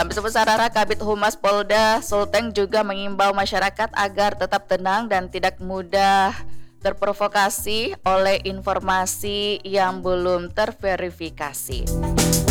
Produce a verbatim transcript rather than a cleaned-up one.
Kami Sarara Kabid Humas Polda Sulteng juga mengimbau masyarakat agar tetap tenang dan tidak mudah terprovokasi oleh informasi yang belum terverifikasi.